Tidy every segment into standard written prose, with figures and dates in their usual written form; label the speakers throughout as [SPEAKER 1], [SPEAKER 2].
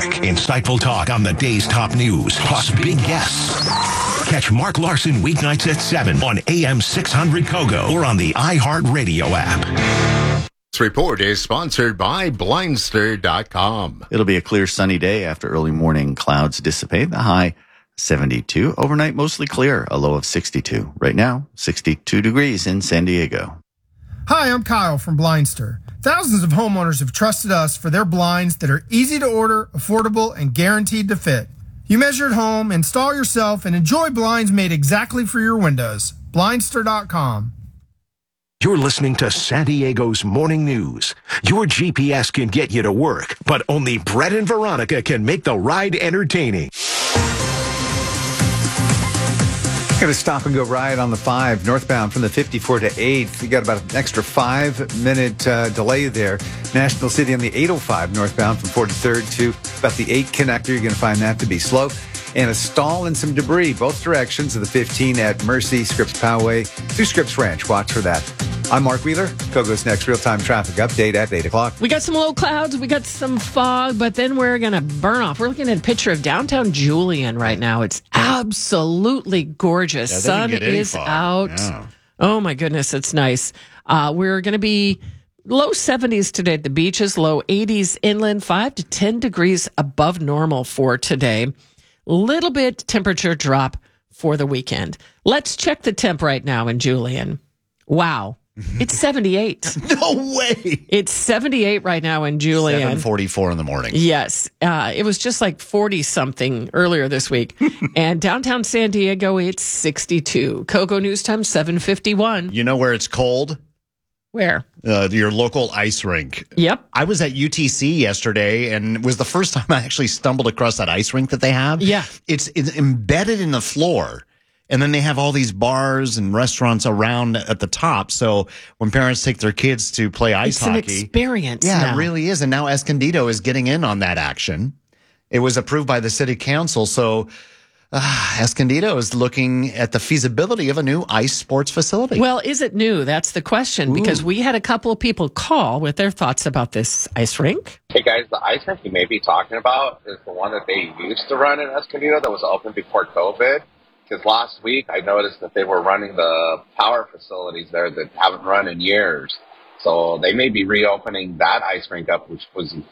[SPEAKER 1] York. Insightful talk on the day's top news, plus big guests. Catch Mark Larson weeknights at 7 on AM 600 Kogo or on the iHeartRadio app.
[SPEAKER 2] This report is sponsored by Blindster.com.
[SPEAKER 3] It'll be a clear sunny day after early morning clouds dissipate. The high 72. Overnight mostly clear, a low of 62. Right now, 62 degrees in San Diego.
[SPEAKER 4] Hi, I'm Kyle from Blindster. Thousands of homeowners have trusted us for their blinds that are easy to order, affordable, and guaranteed to fit. You measure at home, install yourself, and enjoy blinds made exactly for your windows. Blindster.com.
[SPEAKER 1] You're listening to San Diego's Morning News. Your GPS can get you to work, but only Brett and Veronica can make the ride entertaining.
[SPEAKER 5] Got a stop and go ride on the 5 northbound from the 54 to 8th. You got about an extra 5-minute delay there. National City on the 805 northbound from 43rd to about the 8 connector. You're going to find that to be slow. And a stall and some debris both directions of the 15 at Mercy, Scripps Poway through Scripps Ranch. Watch for that. I'm Mark Wheeler. Kogo's next real-time traffic update at 8 o'clock.
[SPEAKER 6] We got some low clouds, we got some fog, but then we're going to burn off. We're looking at a picture of downtown Julian right now. It's absolutely gorgeous.
[SPEAKER 7] Yeah,
[SPEAKER 6] sun is
[SPEAKER 7] fog.
[SPEAKER 6] out.
[SPEAKER 7] Yeah.
[SPEAKER 6] Oh, my goodness, it's nice. We're going to be low 70s today at the beaches, low 80s inland, 5 to 10 degrees above normal for today. Little bit temperature drop for the weekend. Let's check the temp right now in Julian. Wow. It's 78.
[SPEAKER 7] No way.
[SPEAKER 6] It's 78 right now in Julian.
[SPEAKER 7] 7:44 in the morning.
[SPEAKER 6] Yes. It was just like 40-something earlier this week. And downtown San Diego, it's 62. Kogo News Time, 7:51.
[SPEAKER 7] You know where it's cold?
[SPEAKER 6] Where?
[SPEAKER 7] Your local ice rink.
[SPEAKER 6] Yep.
[SPEAKER 7] I was at UTC yesterday, and it was the first time I actually stumbled across that ice rink that they have.
[SPEAKER 6] Yeah.
[SPEAKER 7] It's embedded in the floor. And then they have all these bars and restaurants around at the top. So when parents take their kids to play ice hockey.
[SPEAKER 6] It's an experience
[SPEAKER 7] Yeah,
[SPEAKER 6] now.
[SPEAKER 7] it really is. And now Escondido is getting in on that action. It was approved by the city council. So Escondido is looking at the feasibility of a new ice sports facility.
[SPEAKER 6] Well, is it new? That's the question, because we had a couple of people call with their thoughts about this ice rink.
[SPEAKER 8] Hey guys, the ice rink you may be talking about is the one that they used to run in Escondido that was open before COVID. Because last week I noticed that they were running the power facilities there that haven't run in years. So they may be reopening that ice rink up, which was a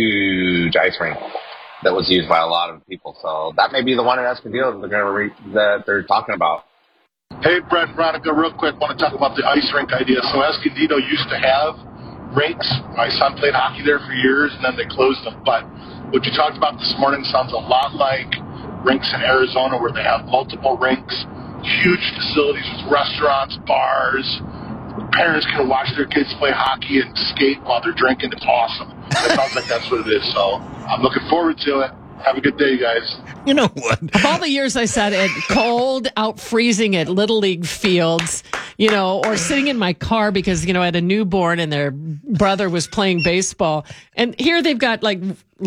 [SPEAKER 8] huge ice rink that was used by a lot of people. So that may be the one in Escondido that they're talking about.
[SPEAKER 9] Hey, Brett and Veronica, real quick, want to talk about the ice rink idea. So Escondido used to have rinks. My son played hockey there for years, and then they closed them. But what you talked about this morning sounds a lot like rinks in Arizona, where they have multiple rinks, huge facilities with restaurants, bars. Parents can watch their kids play hockey and skate while they're drinking. It's awesome. It sounds like that's what it is. So I'm looking forward to it. Have a good day, guys.
[SPEAKER 7] You know what?
[SPEAKER 6] Of all the years I sat at cold, out freezing at Little League fields, or sitting in my car because, I had a newborn and their brother was playing baseball. And here they've got like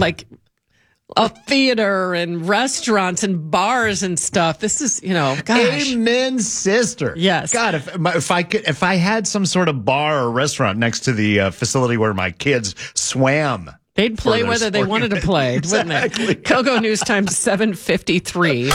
[SPEAKER 6] a theater and restaurants and bars and stuff. This is, gosh.
[SPEAKER 7] Amen, sister.
[SPEAKER 6] Yes.
[SPEAKER 7] God, if I had some sort of bar or restaurant next to the facility where my kids swam,
[SPEAKER 6] they'd play whether they wanted to play,
[SPEAKER 7] exactly.
[SPEAKER 6] wouldn't they? Kogo News Time, 7:53.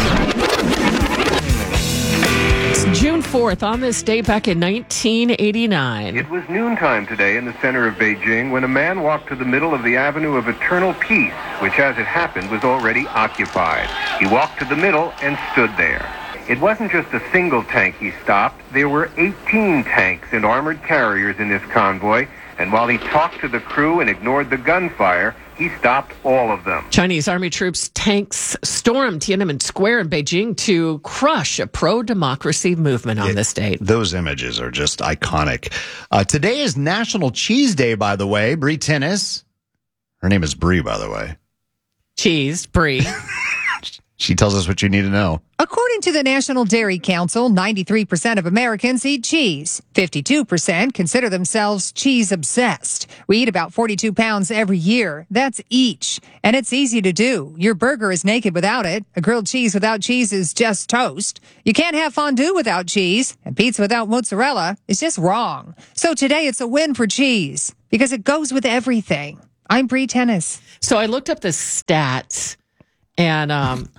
[SPEAKER 6] It's June 4th. On this day back in 1989.
[SPEAKER 10] It was noontime today in the center of Beijing when a man walked to the middle of the Avenue of Eternal Peace, which, as it happened, was already occupied. He walked to the middle and stood there. It wasn't just a single tank he stopped. There were 18 tanks and armored carriers in this convoy, and while he talked to the crew and ignored the gunfire, he stopped all of them.
[SPEAKER 6] Chinese army troops' tanks stormed Tiananmen Square in Beijing to crush a pro-democracy movement on this date.
[SPEAKER 7] Those images are just iconic. Today is National Cheese Day, by the way. Brie Tennis. Her name is Brie, by the way.
[SPEAKER 6] Cheese, Brie.
[SPEAKER 7] She tells us what you need to know.
[SPEAKER 11] According to the National Dairy Council, 93% of Americans eat cheese. 52% consider themselves cheese-obsessed. We eat about 42 pounds every year. That's each. And it's easy to do. Your burger is naked without it. A grilled cheese without cheese is just toast. You can't have fondue without cheese. And pizza without mozzarella is just wrong. So today it's a win for cheese because it goes with everything. I'm Bree Tennis.
[SPEAKER 6] So I looked up the stats and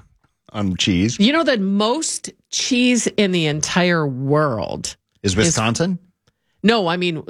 [SPEAKER 7] On cheese.
[SPEAKER 6] you know that most cheese in the entire world
[SPEAKER 7] Is Wisconsin?
[SPEAKER 6] No, I mean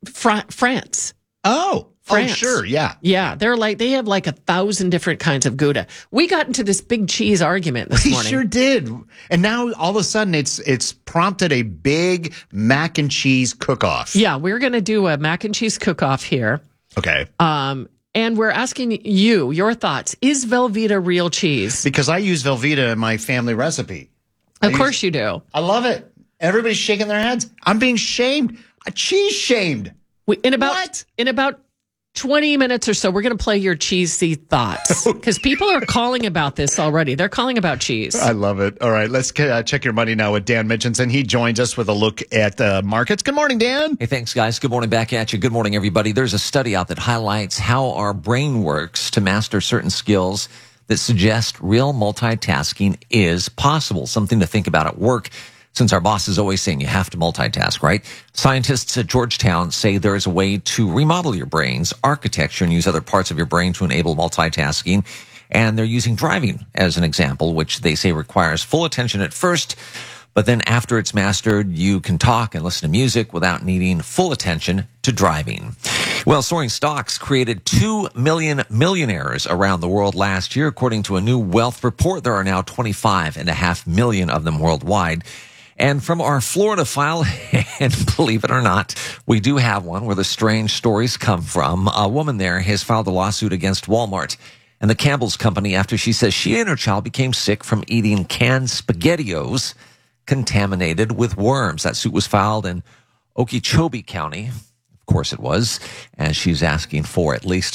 [SPEAKER 6] France.
[SPEAKER 7] Oh,
[SPEAKER 6] France.
[SPEAKER 7] sure. Yeah.
[SPEAKER 6] Yeah, they have like 1,000 different kinds of Gouda. We got into this big cheese argument this
[SPEAKER 7] We
[SPEAKER 6] morning.
[SPEAKER 7] sure did. And now all of a sudden it's prompted a big mac and cheese cook-off.
[SPEAKER 6] Yeah, we're going to do a mac and cheese cook-off here.
[SPEAKER 7] Okay.
[SPEAKER 6] And we're asking you your thoughts. Is Velveeta real cheese?
[SPEAKER 7] Because I use Velveeta in my family recipe.
[SPEAKER 6] Of course you do.
[SPEAKER 7] I love it. Everybody's shaking their heads. I'm being shamed. Cheese shamed.
[SPEAKER 6] In about 20 minutes or so, we're going to play your cheesy thoughts because people are calling about this already. They're calling about cheese.
[SPEAKER 7] I love it. All right, let's check your money now with Dan Mitchinson. He joins us with a look at the markets. Good morning, Dan.
[SPEAKER 12] Hey, thanks, guys. Good morning back at you. Good morning, everybody. There's a study out that highlights how our brain works to master certain skills that suggest real multitasking is possible, something to think about at work. Since our boss is always saying you have to multitask, right? Scientists at Georgetown say there is a way to remodel your brain's architecture and use other parts of your brain to enable multitasking. And they're using driving as an example, which they say requires full attention at first. But then after it's mastered, you can talk and listen to music without needing full attention to driving. Well, soaring stocks created 2 million millionaires around the world last year. According to a new wealth report, there are now 25.5 million of them worldwide. And from our Florida file, and believe it or not, we do have one where the strange stories come from. A woman there has filed a lawsuit against Walmart and the Campbell's Company after she says she and her child became sick from eating canned SpaghettiOs contaminated with worms. That suit was filed in Okeechobee County. Of course it was, and she's asking for at least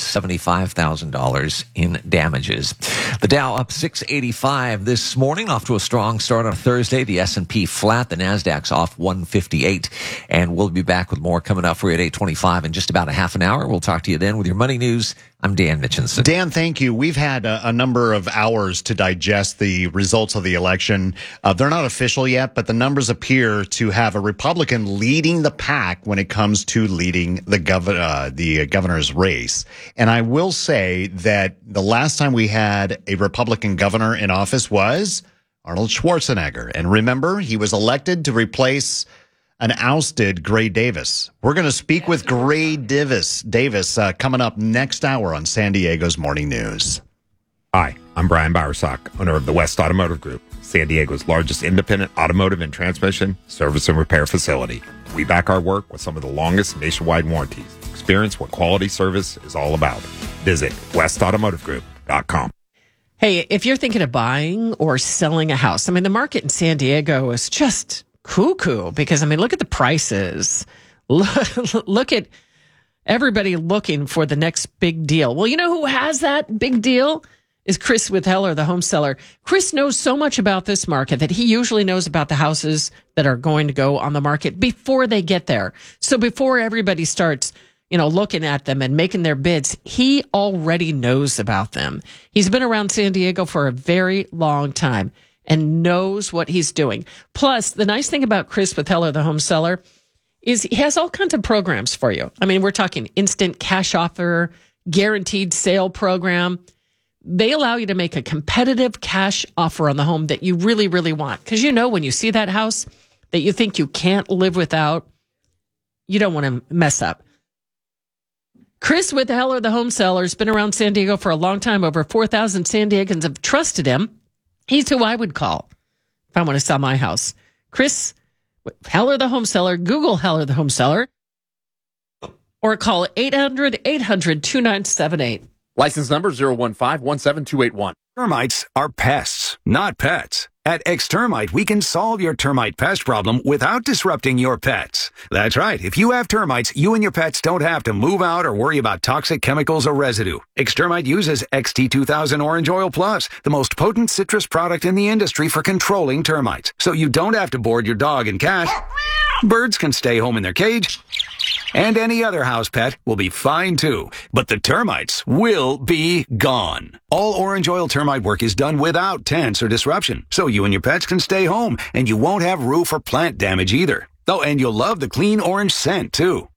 [SPEAKER 12] $75,000 in damages. The Dow up 685 this morning, off to a strong start on Thursday. The S&P flat, the Nasdaq's off 158, and we'll be back with more coming up for you at 8:25 in just about a half an hour. We'll talk to you then with your money news. I'm Dan Mitchinson.
[SPEAKER 7] Dan, thank you. We've had a number of hours to digest the results of the election. They're not official yet, but the numbers appear to have a Republican leading the pack when it comes to leading the governor's race. And I will say that the last time we had a Republican governor in office was Arnold Schwarzenegger. And remember, he was elected to replace an ousted Gray Davis. We're going to speak with Gray Davis coming up next hour on San Diego's Morning News.
[SPEAKER 13] Hi, I'm Brian Bowersock, owner of the West Automotive Group, San Diego's largest independent automotive and transmission service and repair facility. We back our work with some of the longest nationwide warranties. Experience what quality service is all about. Visit westautomotivegroup.com.
[SPEAKER 6] Hey, if you're thinking of buying or selling a house, I mean, the market in San Diego is just cuckoo because, I mean, look at the prices. Look at everybody looking for the next big deal. Well, you know who has that big deal? Is Chris with Heller, the home seller. Chris knows so much about this market that he usually knows about the houses that are going to go on the market before they get there. So before everybody starts, looking at them and making their bids, he already knows about them. He's been around San Diego for a very long time and knows what he's doing. Plus, the nice thing about Chris with Heller, the home seller, is he has all kinds of programs for you. I mean, we're talking instant cash offer, guaranteed sale program. They allow you to make a competitive cash offer on the home that you really, really want. Because when you see that house that you think you can't live without, you don't want to mess up. Chris with Heller, the home seller, has been around San Diego for a long time. Over 4,000 San Diegans have trusted him. He's who I would call if I want to sell my house. Chris Heller, the home seller. Google Heller, the home seller. Or call 800-800-2978.
[SPEAKER 14] License number 015-17281.
[SPEAKER 15] Termites are pests, not pets. At Extermite, we can solve your termite pest problem without disrupting your pets. That's right. If you have termites, you and your pets don't have to move out or worry about toxic chemicals or residue. Extermite uses XT2000 Orange Oil Plus, the most potent citrus product in the industry for controlling termites. So you don't have to board your dog and cat. Birds can stay home in their cage. And any other house pet will be fine too. But the termites will be gone. All Orange Oil termite work is done without tents or disruption. So you and your pets can stay home and you won't have roof or plant damage either. Oh, and you'll love the clean orange scent too.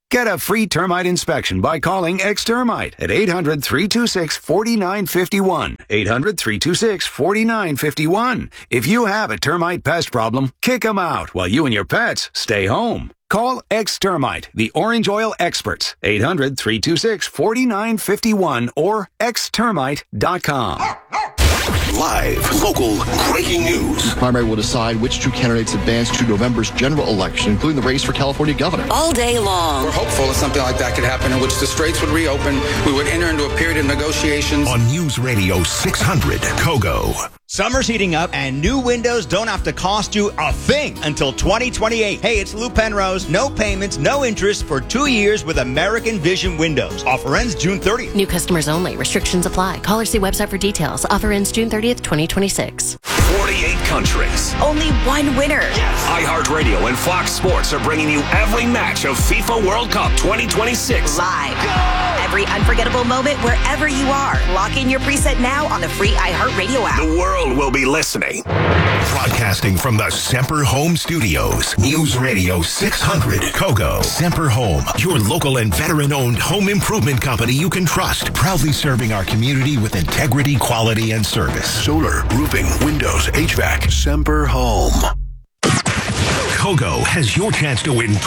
[SPEAKER 15] Get a free termite inspection by calling Extermite at 800-326-4951. 800-326-4951. If you have a termite pest problem, kick them out while you and your pets stay home. Call Extermite, the orange oil experts. 800-326-4951 or extermite.com.
[SPEAKER 1] Live, local, breaking news.
[SPEAKER 16] The primary will decide which two candidates advance to November's general election, including the race for California governor.
[SPEAKER 17] All day long.
[SPEAKER 18] We're hopeful that something like that could happen, in which the straits would reopen. We would enter into a period of negotiations.
[SPEAKER 1] On News Radio 600, Kogo.
[SPEAKER 19] Summer's heating up, and new windows don't have to cost you a thing until 2028. Hey, it's Lou Penrose. No payments, no interest for 2 years with American Vision Windows. Offer ends June 30th.
[SPEAKER 20] New customers only. Restrictions apply. Call or see website for details. Offer ends June 30th, 2026.
[SPEAKER 21] 48 countries.
[SPEAKER 17] Only one winner.
[SPEAKER 21] Yes. iHeartRadio and Fox Sports are bringing you every match of FIFA World Cup 2026.
[SPEAKER 17] Live. Go! Every unforgettable moment wherever you are. Lock in your preset now on the free iHeartRadio app.
[SPEAKER 21] The world will be listening.
[SPEAKER 1] Broadcasting from the Semper Home Studios. News Radio 600, Kogo. Semper Home, your local and veteran-owned home improvement company you can trust. Proudly serving our community with integrity, quality, and service. Solar, roofing, windows, HVAC. Semper Home. Kogo has your chance to win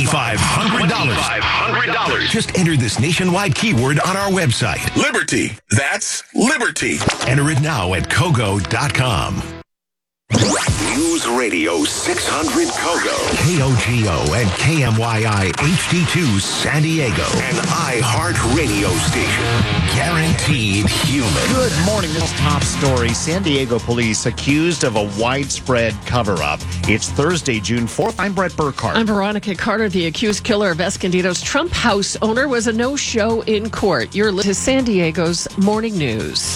[SPEAKER 1] $2,500. Just enter this nationwide keyword on our website. Liberty. That's Liberty. Enter it now at Kogo.com. News Radio 600 Kogo. KOGO and KMYI HD2 San Diego. An iHeart radio station. Guaranteed human.
[SPEAKER 7] Good morning. This top story. San Diego police accused of a widespread cover-up. It's Thursday, June 4th. I'm Brett Burkhardt.
[SPEAKER 6] I'm Veronica Carter. The accused killer of Escondido's Trump House owner was a no-show in court. You're listening to San Diego's Morning News.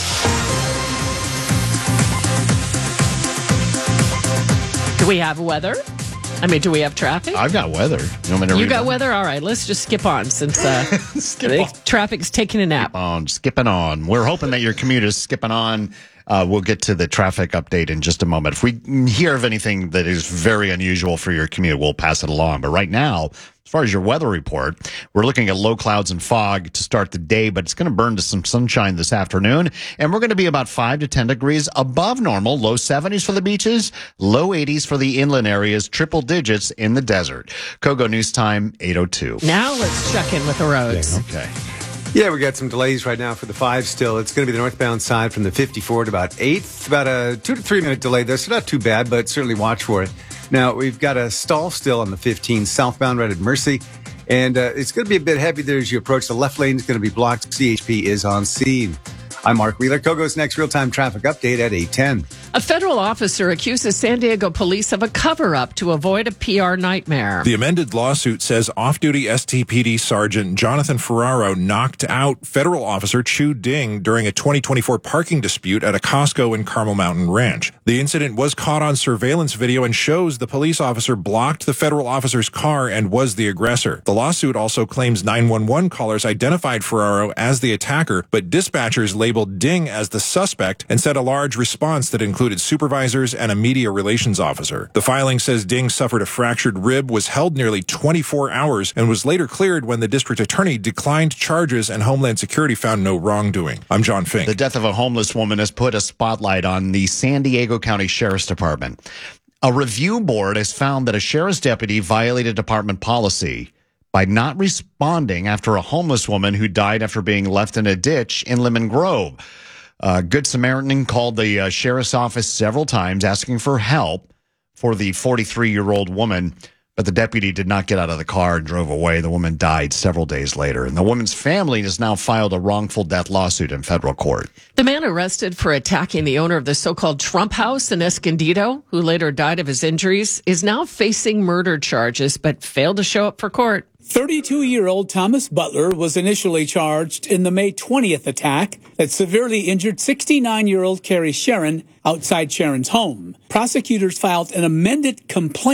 [SPEAKER 6] Do we have weather? I mean, do we have traffic?
[SPEAKER 7] I've got weather. You want me to
[SPEAKER 6] You
[SPEAKER 7] read
[SPEAKER 6] got
[SPEAKER 7] it?
[SPEAKER 6] weather? All right, let's just skip on since traffic's taking a nap.
[SPEAKER 7] Skipping on. We're hoping that your commute is skipping on. We'll get to the traffic update in just a moment. If we hear of anything that is very unusual for your commute, we'll pass it along. But right now, as far as your weather report, we're looking at low clouds and fog to start the day, but it's going to burn to some sunshine this afternoon. And we're going to be about 5 to 10 degrees above normal, low 70s for the beaches, low 80s for the inland areas, triple digits in the desert. Kogo News Time, 8:02.
[SPEAKER 6] Now let's check in with the roads.
[SPEAKER 7] Okay.
[SPEAKER 5] Yeah, we got some delays right now for the 5 still. It's going to be the northbound side from the 54 to about 8th. About a 2 to 3 minute delay there, so not too bad, but certainly watch for it. Now, we've got a stall still on the 15 southbound right at Mercy, and it's going to be a bit heavy there as you approach. The left lane is going to be blocked. CHP is on scene. I'm Mark Wheeler. Kogo's next real-time traffic update at 8:10.
[SPEAKER 6] A federal officer accuses San Diego police of a cover-up to avoid a PR nightmare.
[SPEAKER 22] The amended lawsuit says off-duty STPD Sergeant Jonathan Ferraro knocked out federal officer Chu Ding during a 2024 parking dispute at a Costco in Carmel Mountain Ranch. The incident was caught on surveillance video and shows the police officer blocked the federal officer's car and was the aggressor. The lawsuit also claims 911 callers identified Ferraro as the attacker, but dispatchers labeled Ding as the suspect and said a large response that included supervisors and a media relations officer. The filing says Ding suffered a fractured rib, was held nearly 24 hours, and was later cleared when the district attorney declined charges and Homeland Security found no wrongdoing. I'm John Fink.
[SPEAKER 7] The death of a homeless woman has put a spotlight on the San Diego County Sheriff's Department. A review board has found that a sheriff's deputy violated department policy by not responding after a homeless woman who died after being left in a ditch in Lemon Grove. Good Samaritan called the sheriff's office several times asking for help for the 43-year-old woman, but the deputy did not get out of the car and drove away. The woman died several days later, and the woman's family has now filed a wrongful death lawsuit in federal court.
[SPEAKER 6] The man arrested for attacking the owner of the so-called Trump House in Escondido, who later died of his injuries, is now facing murder charges but failed to show up for court.
[SPEAKER 23] 32-year-old Thomas Butler was initially charged in the May 20th attack that severely injured 69-year-old Carrie Sharon outside Sharon's home. Prosecutors filed an amended complaint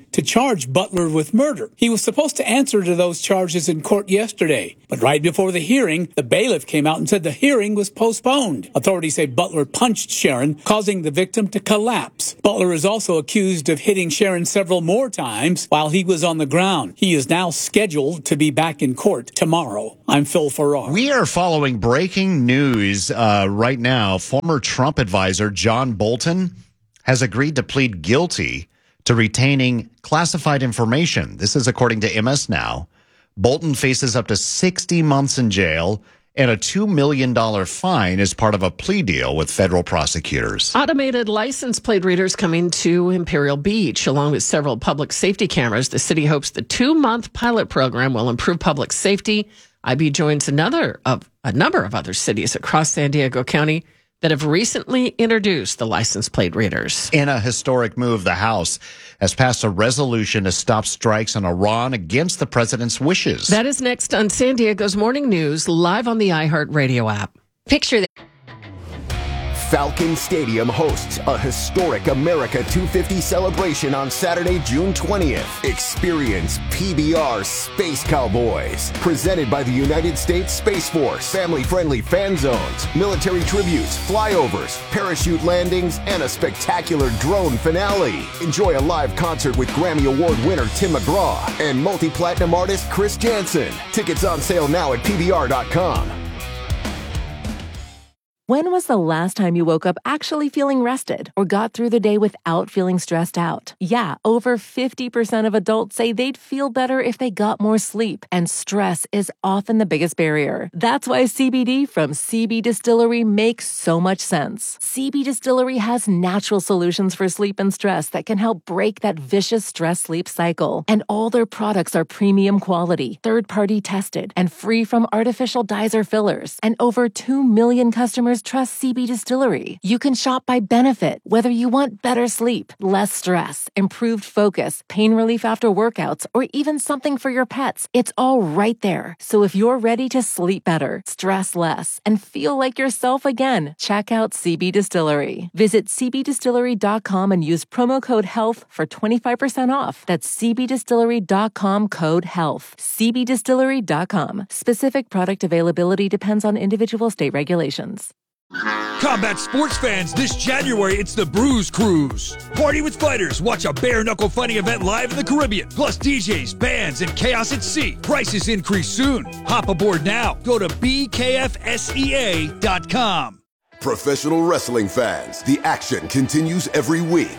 [SPEAKER 23] to charge Butler with murder. He was supposed to answer to those charges in court yesterday, but right before the hearing, the bailiff came out and said the hearing was postponed. Authorities say Butler punched Sharon, causing the victim to collapse. Butler is also accused of hitting Sharon several more times while he was on the ground. He is now scheduled to be back in court tomorrow. I'm Phil Farrar.
[SPEAKER 7] We are following breaking news right now. Former Trump advisor John Bolton has agreed to plead guilty to retaining classified information. This is according to MS Now. Bolton faces up to 60 months in jail and a $2 million fine as part of a plea deal with federal prosecutors.
[SPEAKER 6] Automated license plate readers coming to Imperial Beach, along with several public safety cameras. The city hopes the 2-month pilot program will improve public safety. IB joins a number of other cities across San Diego County that have recently introduced the license plate readers.
[SPEAKER 7] In a historic move, the House has passed a resolution to stop strikes in Iran against the president's wishes.
[SPEAKER 6] That is next on San Diego's Morning News, live on the iHeartRadio app.
[SPEAKER 2] Picture that. Falcon Stadium hosts a historic America 250 celebration on Saturday, June 20th. Experience PBR Space Cowboys, presented by the United States Space Force. Family-friendly fan zones, military tributes, flyovers, parachute landings, and a spectacular drone finale. Enjoy a live concert with Grammy Award winner Tim McGraw and multi-platinum artist Chris Jansen. Tickets on sale now at PBR.com.
[SPEAKER 3] When was the last time you woke up actually feeling rested or got through the day without feeling stressed out? Yeah, over 50% of adults say they'd feel better if they got more sleep, and stress is often the biggest barrier. That's why CBD from CB Distillery makes so much sense. CB Distillery has natural solutions for sleep and stress that can help break that vicious stress-sleep cycle. And all their products are premium quality, third-party tested, and free from artificial dyes or fillers. And over 2 million customers trust CB Distillery. You can shop by benefit, whether you want better sleep, less stress, improved focus, pain relief after workouts, or even something for your pets. It's all right there. So if you're ready to sleep better, stress less, and feel like yourself again, check out CB Distillery. Visit cbdistillery.com and use promo code HEALTH for 25% off. That's cbdistillery.com code HEALTH. cbdistillery.com. Specific product availability depends on individual state regulations.
[SPEAKER 4] Combat sports fans, this January it's the Bruise Cruise. Party with fighters, watch a bare-knuckle fighting event live in the Caribbean. Plus DJs, bands, and chaos at sea. Prices increase soon. Hop aboard now. Go to bkfsea.com.
[SPEAKER 24] Professional wrestling fans, the action continues every week.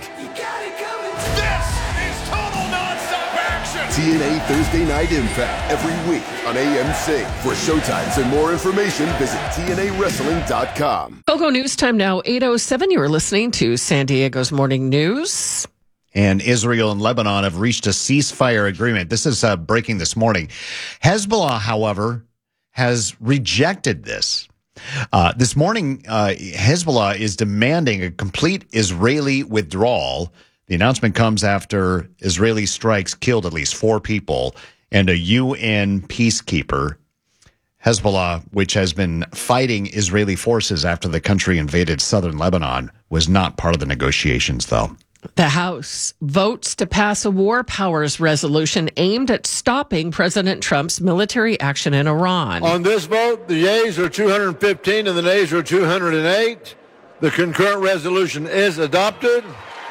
[SPEAKER 24] TNA Thursday Night Impact every week on AMC. For showtimes and more information, visit TNAWrestling.com.
[SPEAKER 6] Pogo News Time now, 8:07. You are listening to San Diego's Morning News.
[SPEAKER 7] And Israel and Lebanon have reached a ceasefire agreement. This is breaking this morning. Hezbollah, however, has rejected this. This morning, Hezbollah is demanding a complete Israeli withdrawal. The announcement comes after Israeli strikes killed at least 4 people and a UN peacekeeper. Hezbollah, which has been fighting Israeli forces after the country invaded southern Lebanon, was not part of the negotiations, though.
[SPEAKER 6] The House votes to pass a war powers resolution aimed at stopping President Trump's military action in Iran.
[SPEAKER 25] On this vote, the yeas are 215 and the nays are 208. The concurrent resolution is adopted.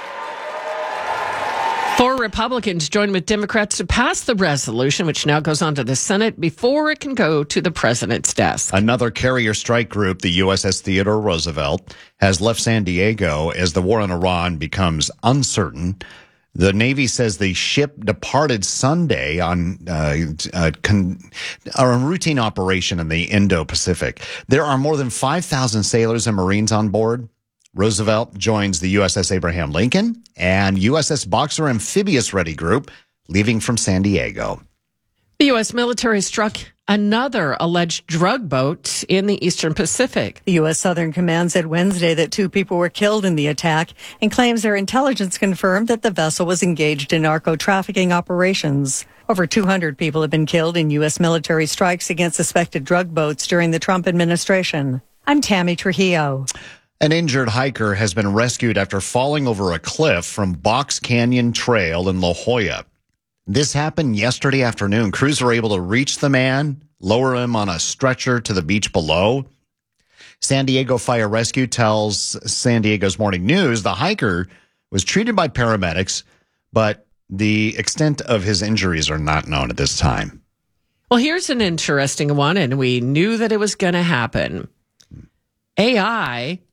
[SPEAKER 6] 4 Republicans joined with Democrats to pass the resolution, which now goes on to the Senate before it can go to the president's desk.
[SPEAKER 7] Another carrier strike group, the USS Theodore Roosevelt, has left San Diego as the war in Iran becomes uncertain. The Navy says the ship departed Sunday on a routine operation in the Indo-Pacific. There are more than 5,000 sailors and Marines on board. Roosevelt joins the USS Abraham Lincoln and USS Boxer Amphibious Ready Group, leaving from San Diego.
[SPEAKER 6] The U.S. military struck another alleged drug boat in the Eastern Pacific.
[SPEAKER 26] The U.S. Southern Command said Wednesday that 2 people were killed in the attack and claims their intelligence confirmed that the vessel was engaged in narco-trafficking operations. Over 200 people have been killed in U.S. military strikes against suspected drug boats during the Trump administration. I'm Tammy Trujillo.
[SPEAKER 7] An injured hiker has been rescued after falling over a cliff from Box Canyon Trail in La Jolla. This happened yesterday afternoon. Crews were able to reach the man, lower him on a stretcher to the beach below. San Diego Fire Rescue tells San Diego's Morning News the hiker was treated by paramedics, but the extent of his injuries are not known at this time.
[SPEAKER 6] Well, here's an interesting one, and we knew that it was going to happen. AI